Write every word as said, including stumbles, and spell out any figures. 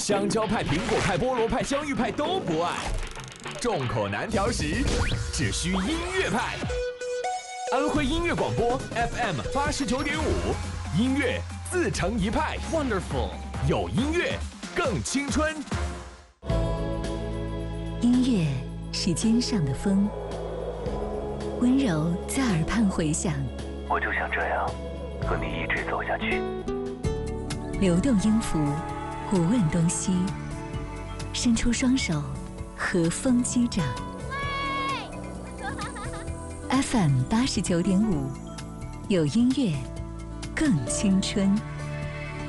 香蕉派、苹果派、菠萝派、香芋派都不爱，众口难调时，只需音乐派。安徽音乐广播 F M 八十九点五，音乐自成一派 ，Wonderful， 有音乐更青春。 音乐是肩上的风，温柔在耳畔回响。 我就想这样和你一直走下去。 流动音符，无问东西，伸出双手，和风击掌。F M 八十九点五，有音乐更青春。